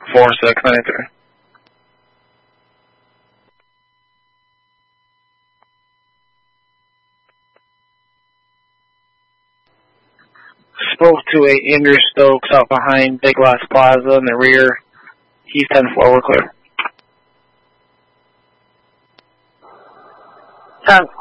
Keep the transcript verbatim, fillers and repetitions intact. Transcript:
four six ninety-three. Spoke to a Andrew Stokes out behind Big Lots Plaza in the rear. He's ten four, we're clear. ten